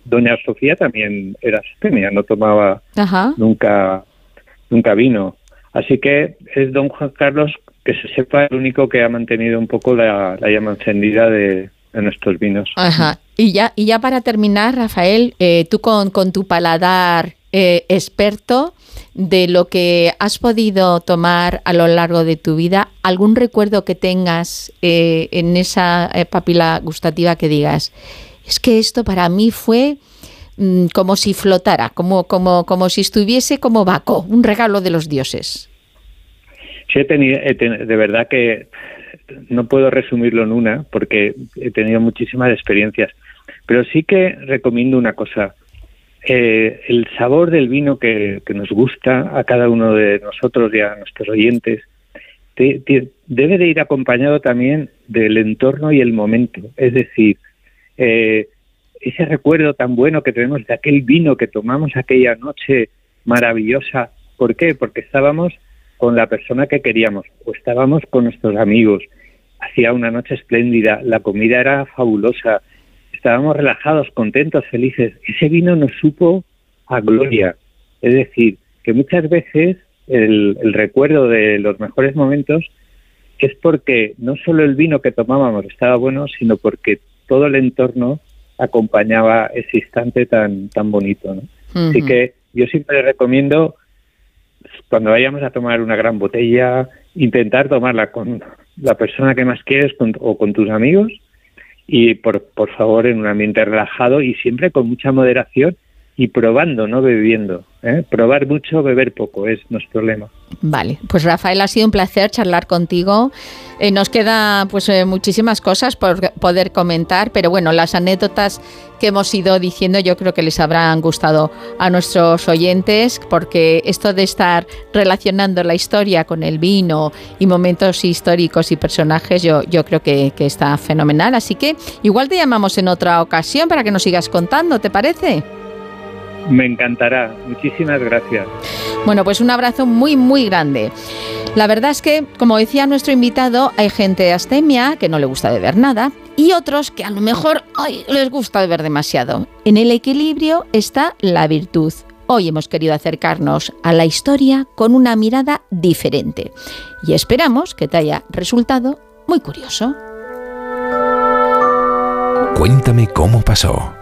doña Sofía también era astemia, no tomaba Ajá. nunca vino. Así que es don Juan Carlos, que se sepa, el único que ha mantenido un poco la llama encendida de nuestros vinos. Ajá. Y ya para terminar, Rafael, tú con tu paladar experto de lo que has podido tomar a lo largo de tu vida, ¿algún recuerdo que tengas en esa papila gustativa que digas, es que esto para mí fue como si flotara, como si estuviese como Baco, un regalo de los dioses? Sí, de verdad que no puedo resumirlo en una, porque he tenido muchísimas experiencias, pero sí que recomiendo una cosa. El sabor del vino que nos gusta a cada uno de nosotros y a nuestros oyentes debe de ir acompañado también del entorno y el momento. Es decir, ese recuerdo tan bueno que tenemos de aquel vino que tomamos aquella noche maravillosa. ¿Por qué? Porque estábamos con la persona que queríamos o estábamos con nuestros amigos. Hacía una noche espléndida, la comida era fabulosa. Estábamos relajados, contentos, felices. Ese vino nos supo a gloria. Es decir, que muchas veces el recuerdo de los mejores momentos es porque no solo el vino que tomábamos estaba bueno, sino porque todo el entorno acompañaba ese instante tan bonito, ¿no? Uh-huh. Así que yo siempre recomiendo, cuando vayamos a tomar una gran botella, intentar tomarla con la persona que más quieres o con tus amigos, y por favor en un ambiente relajado y siempre con mucha moderación y probando, no bebiendo. Probar mucho, beber poco, es nuestro lema. Vale, pues Rafael, ha sido un placer charlar contigo. Nos queda muchísimas cosas por poder comentar, pero bueno, las anécdotas que hemos ido diciendo yo creo que les habrán gustado a nuestros oyentes, porque esto de estar relacionando la historia con el vino y momentos históricos y personajes yo creo que está fenomenal. Así que igual te llamamos en otra ocasión para que nos sigas contando, ¿te parece? Me encantará. Muchísimas gracias. Bueno, pues un abrazo muy, muy grande. La verdad es que, como decía nuestro invitado, hay gente astemia que no le gusta beber nada y otros que a lo mejor les gusta beber demasiado. En el equilibrio está la virtud. Hoy hemos querido acercarnos a la historia con una mirada diferente y esperamos que te haya resultado muy curioso. Cuéntame cómo pasó.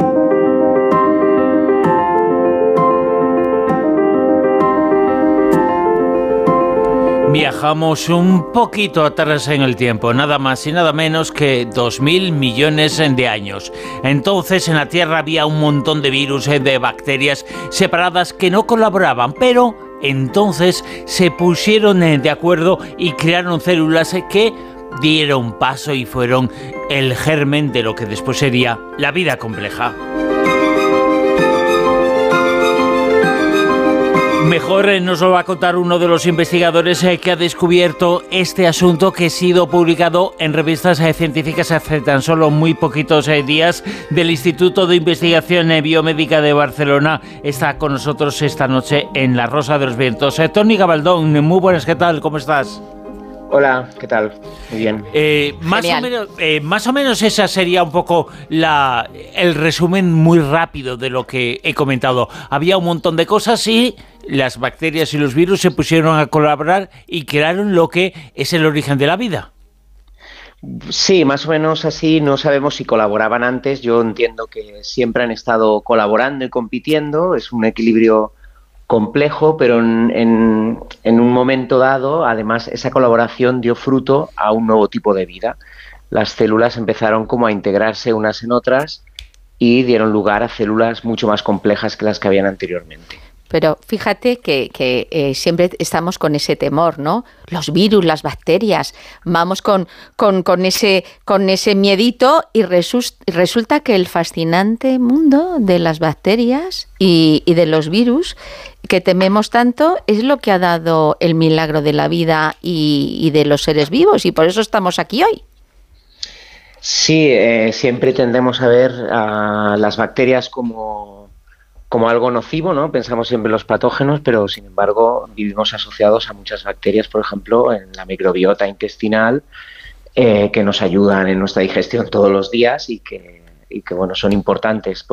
Viajamos un poquito atrás en el tiempo, nada más y nada menos que 2.000 millones de años. Entonces en la Tierra había un montón de virus, de bacterias separadas que no colaboraban, pero entonces se pusieron de acuerdo y crearon células que dieron paso y fueron el germen de lo que después sería la vida compleja. Mejor nos lo va a contar uno de los investigadores que ha descubierto este asunto, que ha sido publicado en revistas científicas hace tan solo muy poquitos días, del Instituto de Investigación Biomédica de Barcelona. Está con nosotros esta noche en La Rosa de los Vientos. Toni Gabaldón, muy buenas, ¿qué tal? ¿Cómo estás? Hola, ¿qué tal? Muy bien. Más o menos esa sería un poco el resumen muy rápido de lo que he comentado. Había un montón de cosas y las bacterias y los virus se pusieron a colaborar y crearon lo que es el origen de la vida. Sí, más o menos así. No sabemos si colaboraban antes. Yo entiendo que siempre han estado colaborando y compitiendo. Es un equilibrio complejo, pero en un momento dado, además, esa colaboración dio fruto a un nuevo tipo de vida. Las células empezaron como a integrarse unas en otras y dieron lugar a células mucho más complejas que las que habían anteriormente. Pero fíjate que siempre estamos con ese temor, ¿no? Los virus, las bacterias, vamos con ese miedito y resulta que el fascinante mundo de las bacterias y de los virus que tememos tanto es lo que ha dado el milagro de la vida y de los seres vivos, y por eso estamos aquí hoy. Sí, siempre tendemos a ver a las bacterias como algo nocivo, ¿no? Pensamos siempre en los patógenos, pero sin embargo vivimos asociados a muchas bacterias, por ejemplo, en la microbiota intestinal, que nos ayudan en nuestra digestión todos los días y que bueno, son importantes.